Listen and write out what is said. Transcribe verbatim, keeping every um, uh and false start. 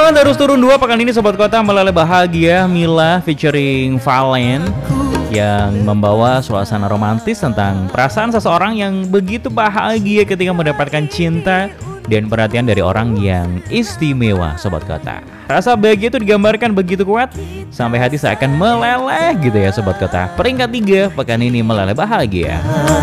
banget harus turun dua pekan ini Sobat Kota. Meleleh Bahagia Mila featuring Valen yang membawa suasana romantis tentang perasaan seseorang yang begitu bahagia ketika mendapatkan cinta dan perhatian dari orang yang istimewa Sobat Kota. Rasa bahagia itu digambarkan begitu kuat sampai hati seakan meleleh gitu ya Sobat Kota. Peringkat tiga pekan ini Meleleh Bahagia.